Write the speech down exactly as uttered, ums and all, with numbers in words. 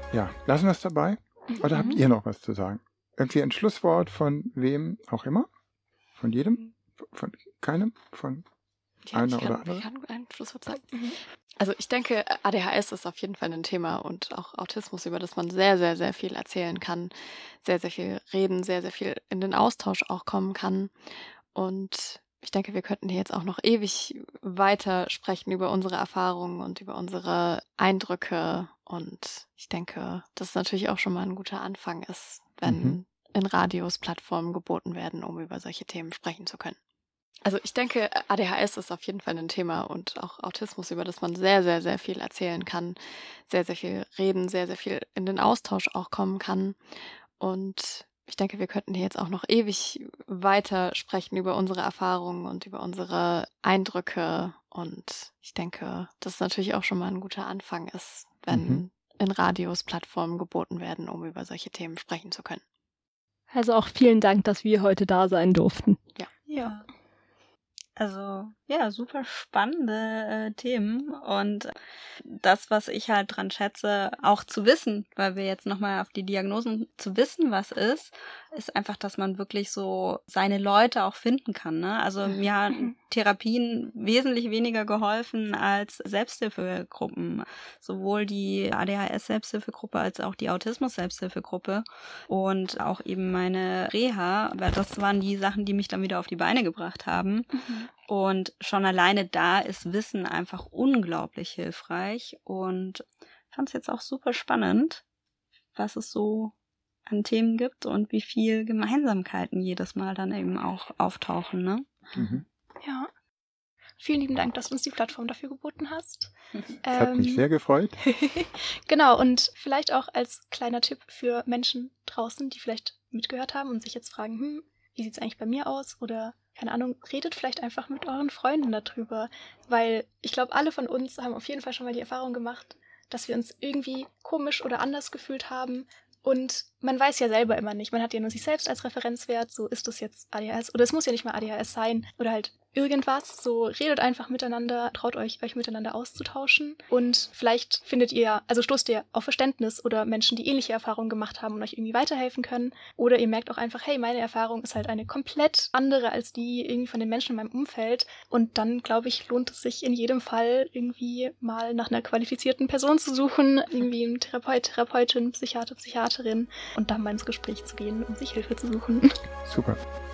Ja, lassen wir es dabei. Oder habt ihr noch was zu sagen? Irgendwie ein Schlusswort von wem auch immer? Von jedem? Von keinem? Von Ja, einer ich kann, oder andere? ich kann ein Schlusswort sagen. Also ich denke, A D H S ist auf jeden Fall ein Thema und auch Autismus, über das man sehr, sehr, sehr viel erzählen kann, sehr, sehr viel reden, sehr, sehr viel in den Austausch auch kommen kann. Und ich denke, wir könnten hier jetzt auch noch ewig weiter sprechen über unsere Erfahrungen und über unsere Eindrücke. Und ich denke, dass es natürlich auch schon mal ein guter Anfang ist, wenn Mhm. in Radios Plattformen geboten werden, um über solche Themen sprechen zu können. Also ich denke, A D H S ist auf jeden Fall ein Thema und auch Autismus, über das man sehr, sehr, sehr viel erzählen kann, sehr, sehr viel reden, sehr, sehr viel in den Austausch auch kommen kann. Und ich denke, wir könnten hier jetzt auch noch ewig weiter sprechen über unsere Erfahrungen und über unsere Eindrücke. Und ich denke, dass es natürlich auch schon mal ein guter Anfang ist, wenn Mhm. in Radios Plattformen geboten werden, um über solche Themen sprechen zu können. Also auch vielen Dank, dass wir heute da sein durften. Ja. Ja. Also, ja, super spannende äh, Themen und das, was ich halt dran schätze, auch zu wissen, weil wir jetzt nochmal auf die Diagnosen zu wissen, was ist, ist einfach, dass man wirklich so seine Leute auch finden kann, ne? Also mir haben Therapien wesentlich weniger geholfen als Selbsthilfegruppen, sowohl die A D H S-Selbsthilfegruppe als auch die Autismus-Selbsthilfegruppe und auch eben meine Reha, weil das waren die Sachen, die mich dann wieder auf die Beine gebracht haben. Mhm. Und schon alleine da ist Wissen einfach unglaublich hilfreich und fand es jetzt auch super spannend, was es so an Themen gibt und wie viel Gemeinsamkeiten jedes Mal dann eben auch auftauchen, ne? Mhm. Ja. Vielen lieben Dank, dass du uns die Plattform dafür geboten hast. Das hat mich sehr gefreut. Genau, und vielleicht auch als kleiner Tipp für Menschen draußen, die vielleicht mitgehört haben und sich jetzt fragen, hm, wie sieht's eigentlich bei mir aus? Oder, keine Ahnung, redet vielleicht einfach mit euren Freunden darüber. Weil ich glaube, alle von uns haben auf jeden Fall schon mal die Erfahrung gemacht, dass wir uns irgendwie komisch oder anders gefühlt haben. Und man weiß ja selber immer nicht. Man hat ja nur sich selbst als Referenzwert. So, ist das jetzt A D H S? Oder es muss ja nicht mal A D H S sein. Oder halt irgendwas. So, redet einfach miteinander, traut euch, euch miteinander auszutauschen. Und vielleicht findet ihr, also stoßt ihr auf Verständnis oder Menschen, die ähnliche Erfahrungen gemacht haben und euch irgendwie weiterhelfen können. Oder ihr merkt auch einfach, hey, meine Erfahrung ist halt eine komplett andere als die irgendwie von den Menschen in meinem Umfeld. Und dann, glaube ich, lohnt es sich in jedem Fall irgendwie mal nach einer qualifizierten Person zu suchen. Irgendwie einen Therapeut, Therapeutin, Psychiater, Psychiaterin. Und dann mal ins Gespräch zu gehen und sich Hilfe zu suchen. Super.